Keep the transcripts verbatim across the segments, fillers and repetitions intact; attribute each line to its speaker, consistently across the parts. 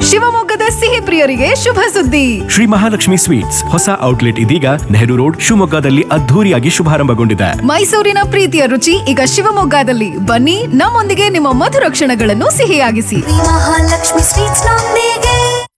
Speaker 1: ಶಿವಮೊಗ್ಗದ ಸಿಹಿ ಪ್ರಿಯರಿಗೆ ಶುಭ ಸುದ್ದಿ.
Speaker 2: ಶ್ರೀ ಮಹಾಲಕ್ಷ್ಮಿ ಸ್ವೀಟ್ಸ್ ಹೊಸ ಔಟ್ಲೆಟ್ ಇದೀಗ ನೆಹರು ರೋಡ್ ಶಿವಮೊಗ್ಗದಲ್ಲಿ ಅದ್ಧೂರಿಯಾಗಿ ಶುಭಾರಂಭಗೊಂಡಿದೆ.
Speaker 1: ಮೈಸೂರಿನ ಪ್ರೀತಿಯ ರುಚಿ ಈಗ ಶಿವಮೊಗ್ಗದಲ್ಲಿ. ಬನ್ನಿ, ನಮ್ಮೊಂದಿಗೆ ನಿಮ್ಮ ಮಧುರ ಕ್ಷಣಗಳನ್ನು ಸಿಹಿಯಾಗಿಸಿ.
Speaker 3: ಮಹಾಲಕ್ಷ್ಮಿ ಸ್ವೀಟ್ಸ್ ನೊಂದಿಗೆ.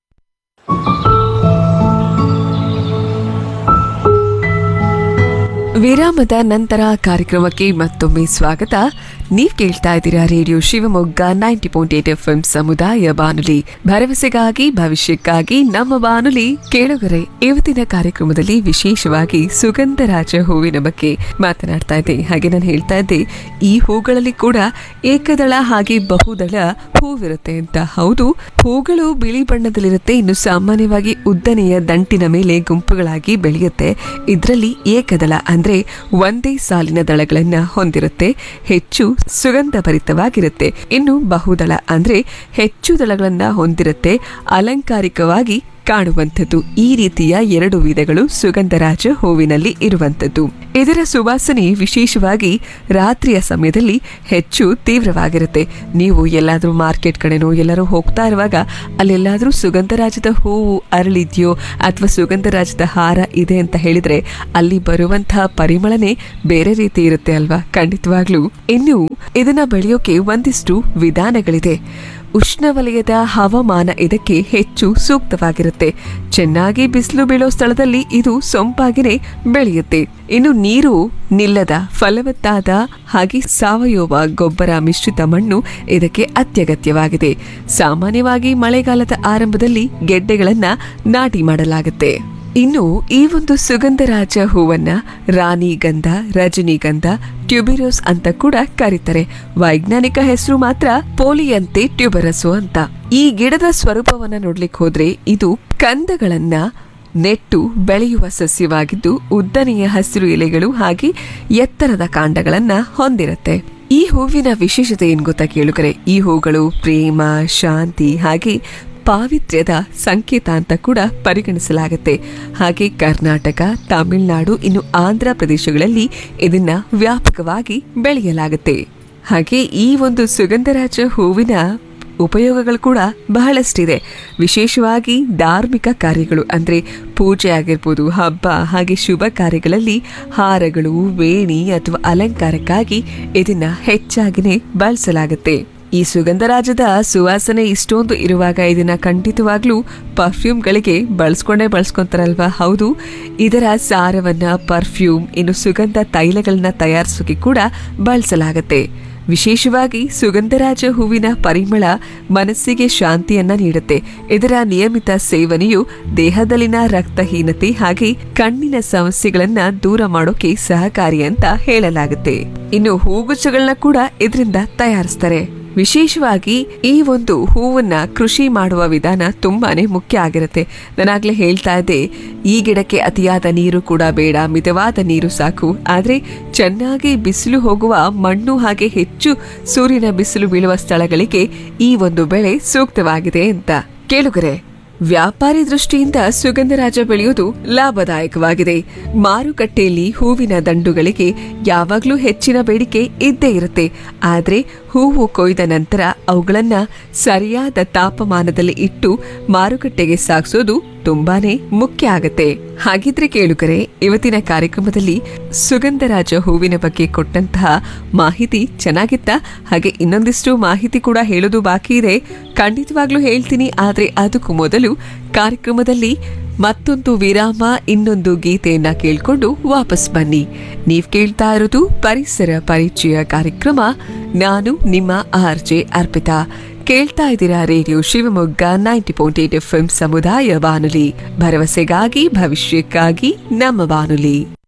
Speaker 4: ವಿರಾಮದ ನಂತರ ಕಾರ್ಯಕ್ರಮಕ್ಕೆ ಮತ್ತೊಮ್ಮೆ ಸ್ವಾಗತ. ನೀವ್ ಕೇಳ್ತಾ ಇದ್ದೀರಾ radio Shivamogga ninety point eight F M ಸಮುದಾಯ ಬಾನುಲಿ, ಭರವಸೆಗಾಗಿ ಭವಿಷ್ಯಕ್ಕಾಗಿ ನಮ್ಮ ಬಾನುಲಿ. ಕೇಳುಗರೆ, ಇವತ್ತಿನ ಕಾರ್ಯಕ್ರಮದಲ್ಲಿ ವಿಶೇಷವಾಗಿ ಸುಗಂಧರಾಜ ಹೂವಿನ ಬಗ್ಗೆ ಮಾತನಾಡ್ತಾ ಇದ್ದೆ. ಹಾಗೆ ನಾನು ಹೇಳ್ತಾ ಇದ್ದೆ, ಈ ಹೂಗಳಲ್ಲಿ ಕೂಡ ಏಕದಳ ಹಾಗೆ ಬಹುದಳ ಹೂವಿರುತ್ತೆ ಅಂತ. ಹೌದು, ಹೂಗಳು ಬಿಳಿ ಬಣ್ಣದಲ್ಲಿರುತ್ತೆ. ಇನ್ನು ಸಾಮಾನ್ಯವಾಗಿ ಉದ್ದನೆಯ ದಂಟಿನ ಮೇಲೆ ಗುಂಪುಗಳಾಗಿ ಬೆಳೆಯುತ್ತೆ. ಇದರಲ್ಲಿ ಏಕದಳ ಅಂದ್ರೆ ಒಂದೇ ಸಾಲಿನ ದಳಗಳನ್ನ ಹೊಂದಿರುತ್ತೆ, ಹೆಚ್ಚು ಸುಗಂಧಭರಿತವಾಗಿರುತ್ತೆ. ಇನ್ನು ಬಹುದಳ ಅಂದ್ರೆ ಹೆಚ್ಚು ದಳಗಳನ್ನ ಹೊಂದಿರುತ್ತೆ, ಅಲಂಕಾರಿಕವಾಗಿ ಕಾಣುವಂಥದ್ದು. ಈ ರೀತಿಯ ಎರಡು ವಿಧಗಳು ಸುಗಂಧರಾಜ ಹೂವಿನಲ್ಲಿ ಇರುವಂಥದ್ದು. ಇದರ ಸುವಾಸನೆ ವಿಶೇಷವಾಗಿ ರಾತ್ರಿಯ ಸಮಯದಲ್ಲಿ ಹೆಚ್ಚು ತೀವ್ರವಾಗಿರುತ್ತೆ. ನೀವು ಎಲ್ಲಾದ್ರೂ ಮಾರ್ಕೆಟ್ ಕಡೆನೋ ಎಲ್ಲರೂ ಹೋಗ್ತಾ ಇರುವಾಗ ಅಲ್ಲೆಲ್ಲಾದ್ರೂ ಸುಗಂಧರಾಜದ ಹೂವು ಅರಳಿದ್ಯೋ ಅಥವಾ ಸುಗಂಧರಾಜದ ಹಾರ ಇದೆ ಅಂತ ಹೇಳಿದ್ರೆ ಅಲ್ಲಿ ಬರುವಂತಹ ಪರಿಮಳನೇ ಬೇರೆ ರೀತಿ ಇರುತ್ತೆ ಅಲ್ವಾ? ಖಂಡಿತವಾಗ್ಲೂ. ಇನ್ನು ಇದನ್ನ ಬೆಳೆಯೋಕೆ ಒಂದಿಷ್ಟು ವಿಧಾನಗಳಿದೆ. ಉಷ್ಣವಲಯದ ಹವಾಮಾನ ಇದಕ್ಕೆ ಹೆಚ್ಚು ಸೂಕ್ತವಾಗಿರುತ್ತೆ. ಚೆನ್ನಾಗಿ ಬಿಸಿಲು ಬೀಳೋ ಸ್ಥಳದಲ್ಲಿ ಇದು ಸೊಂಪಾಗಿನೇ ಬೆಳೆಯುತ್ತೆ. ಇನ್ನು ನೀರು ನಿಲ್ಲದ ಫಲವತ್ತಾದ ಹಾಗೆ ಸಾವಯವ ಗೊಬ್ಬರ ಮಿಶ್ರಿತ ಮಣ್ಣು ಇದಕ್ಕೆ ಅತ್ಯಗತ್ಯವಾಗಿದೆ. ಸಾಮಾನ್ಯವಾಗಿ ಮಳೆಗಾಲದ ಆರಂಭದಲ್ಲಿ ಗೆಡ್ಡೆಗಳನ್ನ ನಾಟಿ ಮಾಡಲಾಗುತ್ತೆ. ಇನ್ನು ಈ ಒಂದು ಸುಗಂಧರಾಜ ಹೂವನ್ನ ರಾಣಿಗಂಧ, ರಜನಿಗಂಧ, ಟ್ಯೂಬಿರೋಸ್ ಅಂತ ಕೂಡ ಕರೀತಾರೆ. ವೈಜ್ಞಾನಿಕ ಹೆಸರು ಮಾತ್ರ ಪೋಲಿಯಂತೆ ಟ್ಯೂಬರಸು ಅಂತ. ಈ ಗಿಡದ ಸ್ವರೂಪವನ್ನ ನೋಡ್ಲಿಕ್ಕೆ ಹೋದ್ರೆ ಇದು ಕಂದಗಳನ್ನ ನೆಟ್ಟು ಬೆಳೆಯುವ ಸಸ್ಯವಾಗಿದ್ದು ಉದ್ದನೆಯ ಹಸಿರು ಎಲೆಗಳು ಹಾಗೆ ಎತ್ತರದ ಕಾಂಡಗಳನ್ನ ಹೊಂದಿರುತ್ತೆ. ಈ ಹೂವಿನ ವಿಶೇಷತೆ ಏನ್ ಗೊತ್ತಾ ಕೇಳುಗರೆ? ಈ ಹೂಗಳು ಪ್ರೇಮ, ಶಾಂತಿ ಹಾಗೆ ಪಾವಿತ್ರ್ಯದ ಸಂಕೇತ ಅಂತ ಕೂಡ ಪರಿಗಣಿಸಲಾಗುತ್ತೆ. ಹಾಗೆ ಕರ್ನಾಟಕ, ತಮಿಳುನಾಡು, ಇನ್ನು ಆಂಧ್ರ ಪ್ರದೇಶಗಳಲ್ಲಿ ಇದನ್ನ ವ್ಯಾಪಕವಾಗಿ ಬೆಳೆಯಲಾಗುತ್ತೆ. ಹಾಗೆ ಈ ಒಂದು ಸುಗಂಧರಾಜ ಹೂವಿನ ಉಪಯೋಗಗಳು ಕೂಡ ಬಹಳಷ್ಟಿದೆ. ವಿಶೇಷವಾಗಿ ಧಾರ್ಮಿಕ ಕಾರ್ಯಗಳು ಅಂದ್ರೆ ಪೂಜೆ ಆಗಿರ್ಬೋದು, ಹಬ್ಬ ಹಾಗೆ ಶುಭ ಕಾರ್ಯಗಳಲ್ಲಿ ಹಾರಗಳು, ವೇಣಿ ಅಥವಾ ಅಲಂಕಾರಕ್ಕಾಗಿ ಇದನ್ನ ಹೆಚ್ಚಾಗಿನೇ ಬಳಸಲಾಗುತ್ತೆ. ಈ ಸುಗಂಧರಾಜದ ಸುವಾಸನೆ ಇಷ್ಟೊಂದು ಇರುವಾಗ ಇದನ್ನ ಖಂಡಿತವಾಗ್ಲೂ ಪರ್ಫ್ಯೂಮ್ಗಳಿಗೆ ಬಳಸ್ಕೊಂಡೇ ಬಳಸ್ಕೊಂತಾರಲ್ವಾ? ಹೌದು, ಇದರ ಸಾರವನ್ನ ಪರ್ಫ್ಯೂಮ್ ಇನ್ನು ಸುಗಂಧ ತೈಲಗಳನ್ನ ತಯಾರಿಸೋಕೆ ಕೂಡ ಬಳಸಲಾಗುತ್ತೆ. ವಿಶೇಷವಾಗಿ ಸುಗಂಧರಾಜ ಹೂವಿನ ಪರಿಮಳ ಮನಸ್ಸಿಗೆ ಶಾಂತಿಯನ್ನ ನೀಡುತ್ತೆ. ಇದರ ನಿಯಮಿತ ಸೇವನೆಯು ದೇಹದಲ್ಲಿನ ರಕ್ತಹೀನತೆ ಹಾಗೆ ಕಣ್ಣಿನ ಸಮಸ್ಯೆಗಳನ್ನ ದೂರ ಮಾಡೋಕೆ ಸಹಕಾರಿ ಅಂತ ಹೇಳಲಾಗುತ್ತೆ. ಇನ್ನು ಹೂಗುಚ್ಛಗಳನ್ನ ಕೂಡ ಇದರಿಂದ ತಯಾರಿಸ್ತಾರೆ. ವಿಶೇಷವಾಗಿ ಈ ಒಂದು ಹೂವನ್ನ ಕೃಷಿ ಮಾಡುವ ವಿಧಾನ ತುಂಬಾನೇ ಮುಖ್ಯ ಆಗಿರುತ್ತೆ. ನಾನಾಗ್ಲೇ ಹೇಳ್ತಾ ಇದ್ದೆ, ಈ ಗಿಡಕ್ಕೆ ಅತಿಯಾದ ನೀರು ಕೂಡ ಬೇಡ, ಮಿತವಾದ ನೀರು ಸಾಕು. ಆದ್ರೆ ಚೆನ್ನಾಗಿ ಬಿಸಿಲು ಹೋಗುವ ಮಣ್ಣು ಹಾಗೆ ಹೆಚ್ಚು ಸೂರ್ಯನ ಬಿಸಿಲು ಬೀಳುವ ಸ್ಥಳಗಳಿಗೆ ಈ ಒಂದು ಬೆಳೆ ಸೂಕ್ತವಾಗಿದೆ ಅಂತ. ಕೇಳುಗರೆ, ವ್ಯಾಪಾರಿ ದೃಷ್ಟಿಯಿಂದ ಸುಗಂಧರಾಜ ಬೆಳೆಯುವುದು ಲಾಭದಾಯಕವಾಗಿದೆ. ಮಾರುಕಟ್ಟೆಯಲ್ಲಿ ಹೂವಿನ ದಂಡುಗಳಿಗೆ ಯಾವಾಗಲೂ ಹೆಚ್ಚಿನ ಬೇಡಿಕೆ ಇದ್ದೇ ಇರುತ್ತೆ. ಆದ್ರೆ ಹೂವು ಕೊಯ್ದ ನಂತರ ಅವುಗಳನ್ನ ಸರಿಯಾದ ತಾಪಮಾನದಲ್ಲಿ ಇಟ್ಟು ಮಾರುಕಟ್ಟೆಗೆ ಸಾಗಿಸೋದು ತುಂಬಾನೇ ಮುಖ್ಯ ಆಗತ್ತೆ. ಹಾಗಿದ್ರೆ ಕೇಳುಗರೆ, ಇವತ್ತಿನ ಕಾರ್ಯಕ್ರಮದಲ್ಲಿ ಸುಗಂಧರಾಜ ಹೂವಿನ ಬಗ್ಗೆ ಕೊಟ್ಟಂತಹ ಮಾಹಿತಿ ಚೆನ್ನಾಗಿತ್ತಾ? ಹಾಗೆ ಇನ್ನೊಂದಿಷ್ಟು ಮಾಹಿತಿ ಕೂಡ ಹೇಳೋದು ಬಾಕಿ ಇದೆ, ಖಂಡಿತವಾಗ್ಲೂ ಹೇಳ್ತೀನಿ. ಆದ್ರೆ ಅದಕ್ಕೂ ಮೊದಲು ಕಾರ್ಯಕ್ರಮದಲ್ಲಿ ಮತ್ತೊಂದು ವಿರಾಮ, ಇನ್ನೊಂದು ಗೀತೆಯನ್ನ ಕೇಳ್ಕೊಂಡು ವಾಪಸ್ ಬನ್ನಿ. ನೀವ್ ಕೇಳ್ತಾ ಇರೋದು ಪರಿಸರ ಪರಿಚಯ ಕಾರ್ಯಕ್ರಮ. ನಾನು ನಿಮ್ಮ ಆರ್ ಜೆ ಅರ್ಪಿತಾ. ಕೇಳ್ತಾ ಇದ್ದೀರಾ radio Shivamogga ninety point eight F M ಸಮುದಾಯ ಬಾನುಲಿ, ಭರವಸೆಗಾಗಿ ಭವಿಷ್ಯಕ್ಕಾಗಿ ನಮ್ಮ ಬಾನುಲಿ.